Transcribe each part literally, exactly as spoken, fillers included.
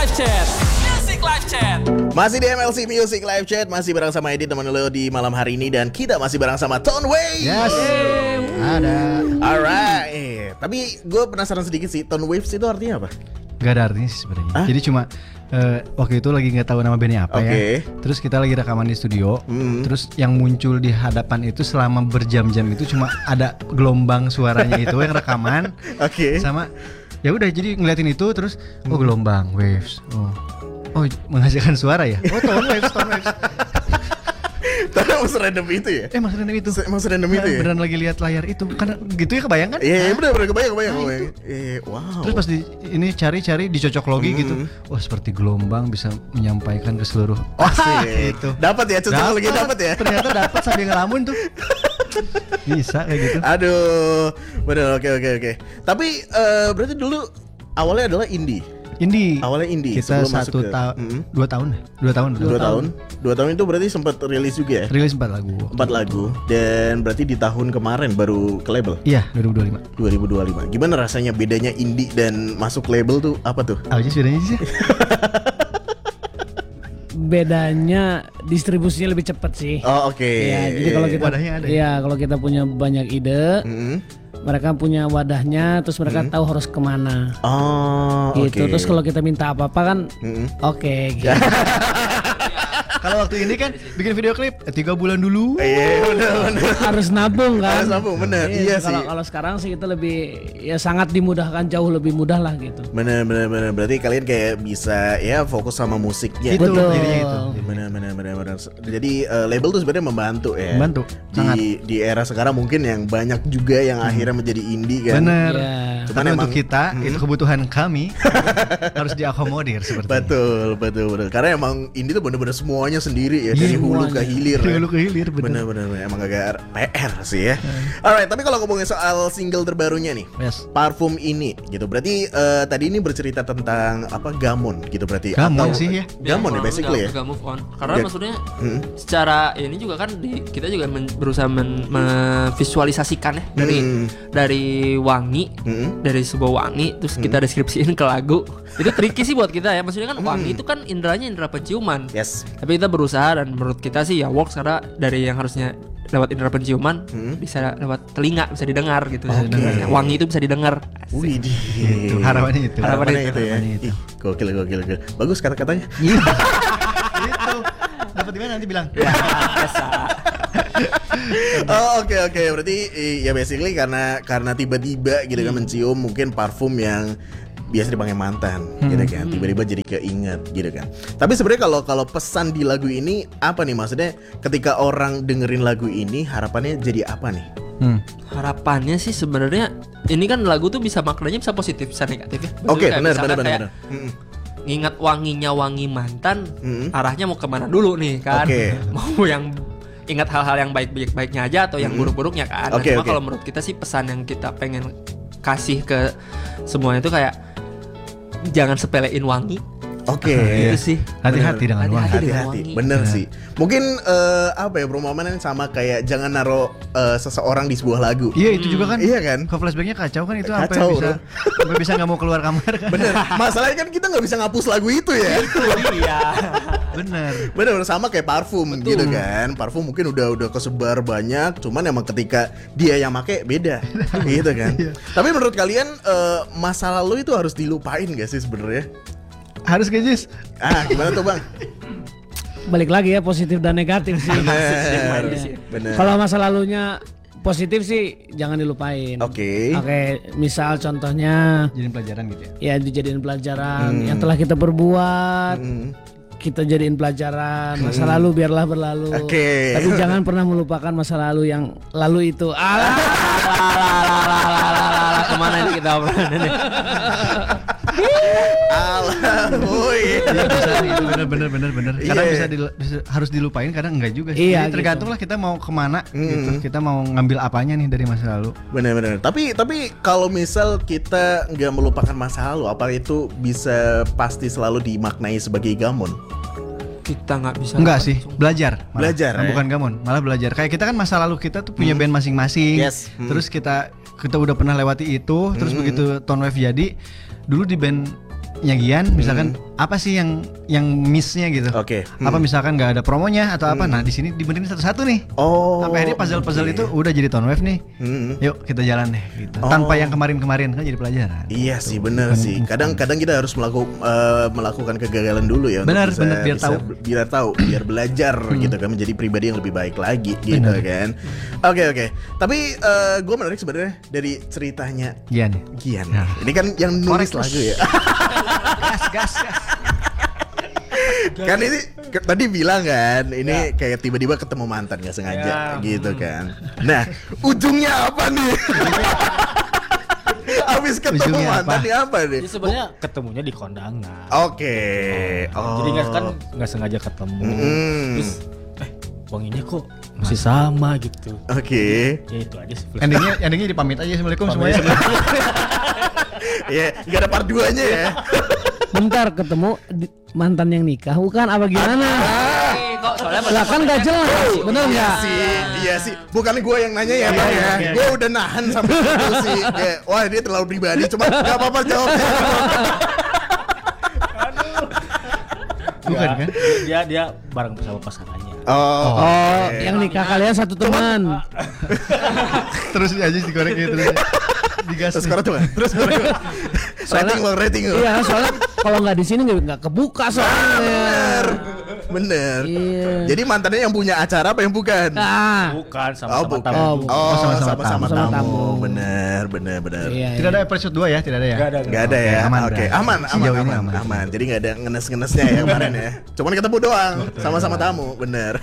Live Chat. Music Live Chat. Masih di M L C Music Live Chat, masih bareng sama Edi teman lo di malam hari ini, dan kita masih bareng sama Tone Waves. Yes. Ada. Alright. Eh, tapi gue penasaran sedikit sih, Tone Waves itu artinya apa? Gak ada artinya sih sebenarnya. Hah? Jadi cuma uh, waktu itu lagi nggak tahu nama bandnya apa okay. ya. Terus kita lagi rekaman di studio. Mm. Terus yang muncul di hadapan itu selama berjam-jam itu cuma ada gelombang suaranya itu yang rekaman. Oke. Okay. Sama ya udah jadi ngeliatin itu terus oh gelombang waves. Oh. Oh menghasilkan suara ya. Oh tone waves, tone waves. Tapi emang serandom itu ya? Eh mas random itu. Emang serandom itu ya? Beneran lagi lihat layar itu. Karena gitu ya kebayang kan? Iya, yeah, bener bener kebayang kebayang. Nah, eh, wow. Terus pas di ini cari-cari dicocok logi mm. gitu. Wah, seperti gelombang bisa menyampaikan ke seluruh. Oh, sih. Itu. Dapat ya cocok logi dapat ya? Ternyata dapat sambil ngelamun tuh. Bisa kayak gitu. Aduh. Bener, oke oke oke. Tapi uh, berarti dulu awalnya adalah indie. Indie. Awalnya indie. Kita satu tahun, mm-hmm. dua tahun, dua tahun, dua, dua tahun. Dua tahun itu berarti sempat rilis juga ya? Rilis empat lagu. Empat lagu. Dan berarti di tahun kemarin baru ke label? Iya, dua ribu dua puluh lima. dua ribu dua puluh lima. Gimana rasanya bedanya indie dan masuk label tuh apa tuh? Apa sih bedanya sih? Bedanya distribusinya lebih cepat sih. Oh oke. Okay. Ya, jadi kalau kita, wadahnya ada. Ya kalau kita punya banyak ide. Mm-hmm. Mereka punya wadahnya, terus mereka hmm. tahu harus kemana. Oh, gitu. Okay. Terus kalau kita minta apa-apa kan, hmm. oke. Okay, gitu. Kalau waktu ini kan bikin video klip tiga bulan dulu. Iya, benar-benar. Harus nabung kan. Harus nabung, benar. Iya, iya sih. Kalau kalau sekarang sih kita lebih, ya sangat dimudahkan, jauh lebih mudah lah gitu. Benar-benar, benar. Berarti kalian kayak bisa ya fokus sama musiknya. Itu, betul. itu. Benar-benar, benar-benar. Jadi uh, label tuh sebenarnya membantu ya. Membantu. Sangat. Di di era sekarang mungkin yang banyak juga yang hmm. akhirnya menjadi indie kan. Benar. Yeah. Cuman emang, untuk kita hmm. itu kebutuhan kami harus diakomodir seperti betul, betul, betul. Karena emang indie tuh benar-benar semuanya sendiri ya, dari hulu ke hilir. Dari ya. hulu ke hilir, benar. Benar-benar emang agak P R sih ya. Hmm. Alright, tapi kalau ngomongin soal single terbarunya nih, yes. Parfum ini, gitu. Berarti uh, tadi ini bercerita tentang apa gamon, gitu berarti. Gamon atau, sih ya. Gamon ya, ya basically ya. Gak move on. Karena Gak. maksudnya hmm. secara ini juga kan di, kita juga men, berusaha men, memvisualisasikan ya dari hmm. dari wangi, hmm. dari sebuah wangi, terus hmm. kita deskripsiin ke lagu. Itu tricky sih buat kita ya. Maksudnya kan hmm. wangi itu kan indranya indera penciuman. Yes. Tapi kita berusaha dan menurut kita sih ya works karena dari yang harusnya lewat indera penciuman hmm. bisa lewat telinga, bisa didengar gitu. Okay. Bisa wangi itu bisa didengar. Wih, itu harapannya itu. Harapannya, harapannya itu, itu ya. Itu. Ih, gokil gokil gokil. Bagus kata-katanya. Itu. Dapat di mana nanti bilang. Oh oke okay, oke okay. Berarti ya basically karena karena tiba-tiba gitu kan hmm. mencium mungkin parfum yang biasa dipakai mantan, hmm. gitu kan. Tiba-tiba jadi keinget, gitu kan. Tapi sebenarnya kalau kalau pesan di lagu ini apa nih, maksudnya? Ketika orang dengerin lagu ini, harapannya jadi apa nih? Hmm. Harapannya sih sebenarnya ini kan lagu tuh bisa maknanya bisa positif, bisa negatif ya. Oke, okay, benar benar benar. Ngingat wanginya wangi mantan, hmm. arahnya mau kemana dulu nih kan? Okay. Mau yang ingat hal-hal yang baik-baiknya aja atau yang hmm. buruk-buruknya kan? Okay, nah, cuma okay. kalau menurut kita sih pesan yang kita pengen kasih ke semuanya itu kayak jangan sepelein wangi. Oke, okay. Itu sih. Hati-hati dengan wangi. Hati-hati, bener sih. Mungkin uh, apa ya, perumpamaan sama kayak jangan naruh uh, seseorang di sebuah lagu. Iya itu juga kan. Iya kan. Ke flashbacknya kacau kan itu kacau, sampai bisa sampai bisa nggak mau keluar kamar kan. Bener. Masalahnya kan kita nggak bisa ngapus lagu itu ya. Iya. Bener. Bener sama kayak parfum. Betul. Gitu kan. Parfum mungkin udah udah kesebar banyak. Cuman emang ketika dia yang make beda. Gitu kan. Iya. Tapi menurut kalian uh, masa lalu itu harus dilupain gak sih sebenarnya? Harus gak Jis? Ah gimana tuh bang? Balik lagi ya, positif dan negatif sih. Bener, bener. Kalau masa lalunya positif sih jangan dilupain. Oke. Okay. Oke, okay, misal contohnya jadiin pelajaran gitu ya. Ya dijadiin pelajaran hmm. yang telah kita perbuat. Hmm. Kita jadiin pelajaran, masa hmm. lalu biarlah berlalu. Okay. Tapi jangan pernah melupakan masa lalu yang lalu itu. Alah, kemana ini kita obrolan? Alah, boy. Iya bisa itu benar-benar benar-benar. Kadang yeah. bisa, di, bisa harus dilupain, kadang enggak juga. Iya, jadi tergantung gitu lah kita mau kemana, hmm. gitu. Kita mau ngambil apanya nih dari masa lalu. Benar-benar. Tapi tapi kalau misal kita nggak melupakan masa lalu, apa itu bisa pasti selalu dimaknai sebagai gamon? Kita nggak bisa. Enggak sih, belajar. Malah. Belajar. Nah, ya? Bukan gamon, malah belajar. Kayak kita kan masa lalu kita tuh punya hmm. band masing-masing. Yes. Hmm. Terus kita kita udah pernah lewati itu. Terus hmm. begitu Tone Wave jadi, dulu di band Nyagian, misalkan hmm. apa sih yang yang missnya gitu. Oke. Apa Hmm. misalkan nggak ada promonya atau apa. Nah di sini dibenerin satu-satu nih. Oh. Sampai akhirnya puzzle-puzzle oke. itu udah jadi Tone Wave nih. Hmm. Yuk kita jalan deh gitu. Oh. Tanpa yang kemarin-kemarin kan jadi pelajaran. Iya sih benar Bukan sih. move on. Kadang-kadang kita harus melaku, eh, melakukan kegagalan dulu ya. untuk Benar, bisa- benar, biar bisa- tahu. biar tahu, biar belajar gitu kan menjadi pribadi yang lebih baik lagi gitu Benar. kan. Oke oke. Tapi gue menarik sebenarnya dari ceritanya Gian ya. Gian. Ya. Ini kan yang nulis Korek, lagu ya. Gas gas gas. Kan ini ke- tadi bilang kan ini kayak tiba-tiba ketemu mantan nggak sengaja gitu kan. Nah ujungnya apa nih? Abis ketemu Ujungnya mantan apa? nih apa nih? Jadi sebenarnya ketemunya di kondangan. Oke. Oh. Jadi nggak kan nggak sengaja ketemu. Mm. Terus eh wanginya kok masih sama gitu. Oke. Ya itu aja sih. Endingnya endingnya dipamit aja assalamualaikum Pamit semuanya. Iya, nggak ada part duanya ya. Bentar ketemu di- mantan yang nikah bukan apa gimana? Eh, kok soalnya Lah kan gak jelas, bener Iya nggak? sih, iya sih. Bukan gue yang nanya ya, Bang ya. Gue udah nahan sampai itu sih. Kayak, wah ini terlalu pribadi. Cuma nggak apa-apa jawabnya. Bukan kan? Dia dia bareng sama pasangannya. Oh, Oh, oke. yang nikah kalian satu teman. Terus aja dikorek gitu terus. Digas. Terus sekarang coba. Terus sekarang. Rating lo, rating lo. Iya, soalnya kalau nggak di sini nggak nggak kebuka soalnya. Bener, bener. Iya. Jadi mantannya yang punya acara apa yang bukan? Ah, Bukan Oh, sama-sama bukan. tamu. Oh, Oh, sama-sama sama-sama tamu. tamu. tamu. Bener, bener, bener. iya. Tidak ada episode dua ya, tidak ada ya. Gak ada. Gak ada ya, Oke, aman oke, berarti. aman, aman, Sejauh ini aman, aman. aman. Jadi nggak ada ngenes-ngenesnya ya kemarin ya. Cuman ketemu doang, sama-sama tamu, bener.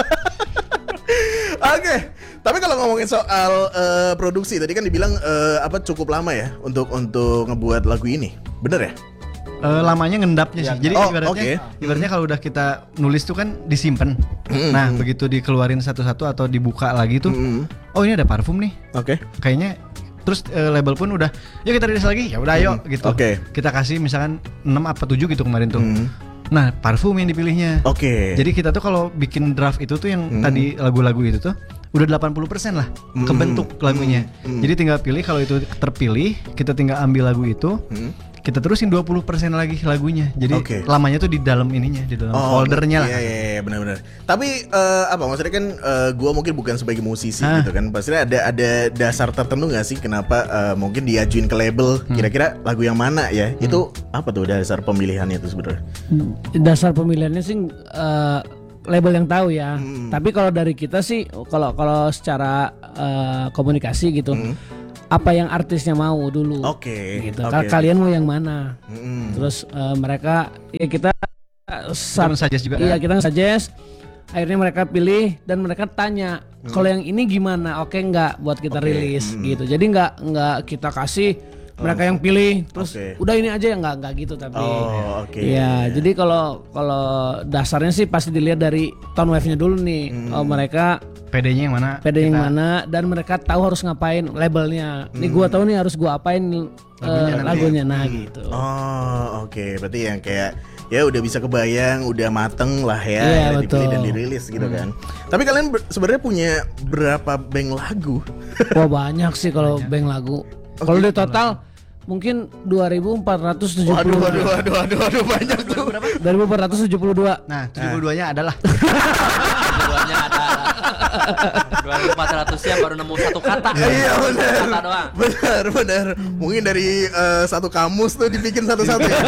Oke, tapi kalau ngomongin soal eh, produksi, tadi kan dibilang eh, apa cukup lama ya untuk untuk ngebuat lagu ini, bener ya? Eh, lamanya ngendapnya sih. Jadi Oh, ibaratnya, oke. ibaratnya kalau udah kita nulis tuh kan disimpan. Nah, begitu dikeluarin satu-satu atau dibuka lagi tuh, Mm-mm. oh ini ada parfum nih. Oke, Kayaknya terus eh, label pun udah, yuk kita rilis lagi. Ya udah ayo gitu. Oke. Kita kasih misalkan enam apa tujuh gitu kemarin tuh. Mm. Nah, parfum yang dipilihnya. oke. Jadi kita tuh kalau bikin draft itu tuh yang tadi lagu-lagu itu tuh udah delapan puluh persen lah kebentuk lagunya. Jadi tinggal pilih, kalau itu terpilih, kita tinggal ambil lagu itu. Kita terusin dua puluh persen lagi lagunya. Jadi Oke. lamanya tuh di dalam ininya, di dalam foldernya lah. Iya, iya, iya, benar-benar. Tapi eh, apa maksudnya kan eh, gua mungkin bukan sebagai musisi Ah. gitu kan. Pasti ada ada dasar tertentu nggak sih kenapa eh, mungkin diajuin ke label Hmm. kira-kira lagu yang mana ya? Itu apa tuh dasar pemilihannya itu sebenarnya? dasar pemilihannya sih eh, label yang tahu ya. Hmm. Tapi kalau dari kita sih, kalau kalau secara eh, komunikasi gitu, apa yang artisnya mau dulu. Hmm. Oke, Gitu. oke, Ka- oke. Kalian mau yang mana? Mm-mm. Terus eh, mereka, ya kita Kita suggest juga. Iya, kita suggest. Akhirnya mereka pilih dan mereka tanya, kalau yang ini gimana? Oke nggak buat kita Oke, rilis mm. gitu. Jadi nggak nggak kita kasih mereka yang pilih terus Oke. udah ini aja ya, nggak nggak gitu tapi. Oh, oke. Iya, jadi kalau kalau dasarnya sih pasti dilihat dari tone wave-nya dulu nih. Oh, mereka P D-nya yang mana? pede yang kita- mana dan mereka tahu harus ngapain labelnya. Nih gua tahu nih harus gua apain eh, Lagunya lagunya, nanti. nah gitu. Oh, oke. Berarti yang kayak ya udah bisa kebayang, udah mateng lah ya, Iya, akhirnya dipilih betul. dan dirilis gitu kan. Tapi kalian ber- sebenarnya punya berapa bank lagu? Wah banyak sih kalau bank lagu. Kalau di total mungkin dua ribu empat ratus tujuh Waduh, puluh waduh, waduh, waduh, waduh, banyak tuh. dua ribu empat ratus tujuh puluh dua. Nah, tujuh puluh dua-nya adalah Keduanya ada dua ribu empat ratus-nya baru nemu satu kata. Iya benar, Satu kata doang. benar, benar. Mungkin dari eh, satu kamus tuh dibikin satu-satu ya.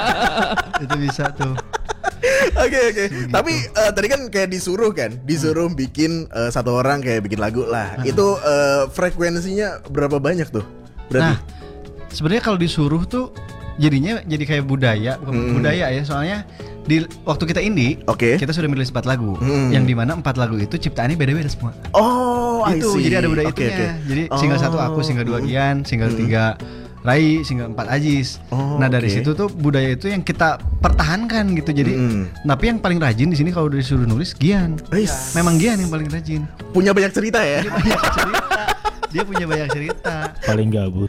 itu bisa tuh. Oke oke. Tapi eh, tadi kan kayak disuruh kan, disuruh bikin eh, satu orang kayak bikin lagu lah. Itu eh, frekuensinya berapa banyak tuh? Berarti? Nah, sebenarnya kalau disuruh tuh jadinya jadi kayak budaya, bukan Hmm. budaya ya, soalnya di waktu kita indie, Oke. kita sudah merilis empat lagu, Hmm. yang dimana empat lagu itu ciptaannya beda-beda semua. Oh, I itu see. jadi ada budaya Oke, itunya. oke. Jadi single Oh. satu aku, single dua Gian, single tiga Rai, single empat Ajis. Oh, nah dari oke. situ tuh budaya itu yang kita pertahankan gitu. Jadi, Mm. tapi yang paling rajin di sini kalau disuruh nulis Gian. Wis. Memang Gian yang paling rajin. Punya banyak cerita ya. Banyak cerita. Dia punya banyak cerita. Paling gabut.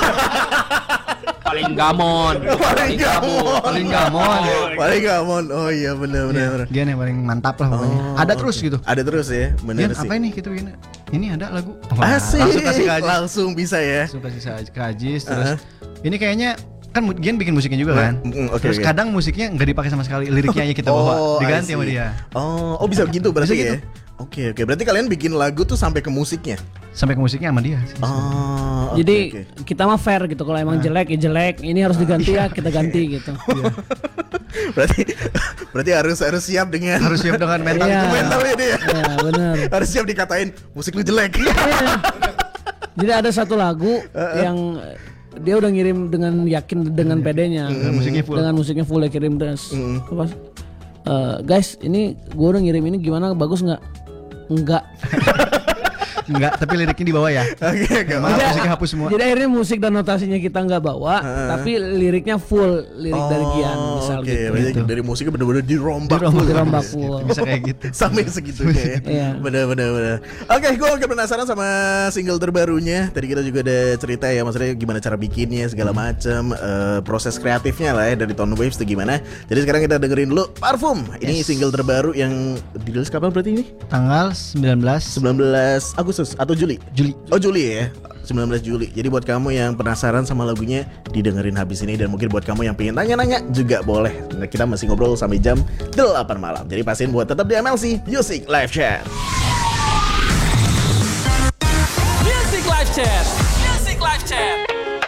Paling gamon. Paling gamon. Paling gamon. Paling gamon. Oh iya benar benar. benar. Gian yang paling mantap lah pokoknya. Oh, ada terus gitu. Ada terus ya, benar Gian sih. apa ini kita bikin? Ini ada lagu. Asik. Langsung kasih ke Ajis. Langsung bisa ya. Langsung kasih ke Ajis terus. Ini kayaknya kan mu- Gian bikin musiknya juga kan. Mm, oke, Terus oke. kadang musiknya nggak dipakai sama sekali, liriknya aja kita bawa, Oh, diganti I sama see. dia. Oh, oh bisa gitu berarti Bisa ya. gitu. Oke, oke. Berarti kalian bikin lagu tuh sampai ke musiknya. Sampai ke musiknya sama dia. Oh, oke, Jadi oke. kita mah fair gitu. Kalau emang jelek ya jelek, ini harus diganti ya kita ganti gitu. berarti berarti harus harus siap dengan Harus siap dengan mental Iya. itu. mentalnya dia. Ya benar. Harus siap dikatain musik lu jelek. Jadi ada satu lagu yang dia udah ngirim dengan yakin dengan pedenya. Dengan musiknya full. Dengan musiknya full dia kirim terus. Apa? Eh, guys, ini gua udah ngirim ini gimana, bagus nggak? Enggak. Enggak, tapi liriknya di bawah ya. Oke, oke. Maaf, Jadi- musiknya hapus semua. Jadi akhirnya musik dan notasinya kita nggak bawa, tapi liriknya full lirik dari Gian misal oke. gitu. Berarti Gitu. dari musiknya bener-bener dirombak. Dirombak. full. Dirombak full. Bisa kayak gitu. Sampai segitunya ya. Iya. Bener bener bener. Oke, gue agak penasaran sama single terbarunya. Tadi kita juga ada cerita ya, maksudnya gimana cara bikinnya segala macam, eh, proses kreatifnya lah ya dari Tone Waves itu gimana. Jadi sekarang kita dengerin dulu Parfum. Ini single terbaru yang dirilis kapan berarti ini? Tanggal sembilan belas sembilan belas Agustus atau Juli? Juli. Oh Juli ya, sembilan belas Juli. Jadi buat kamu yang penasaran sama lagunya, didengerin habis ini. Dan mungkin buat kamu yang pengen tanya-nanya juga boleh. Nah, kita masih ngobrol sampai jam delapan malam. Jadi pastiin buat tetap di M L C Music Live Chat. Music Live Chat. Music Live Chat.